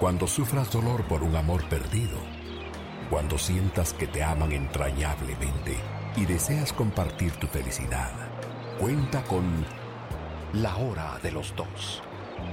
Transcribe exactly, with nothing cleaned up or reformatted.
Cuando sufras dolor por un amor perdido, cuando sientas que te aman entrañablemente y deseas compartir tu felicidad, cuenta con La Hora de los Dos,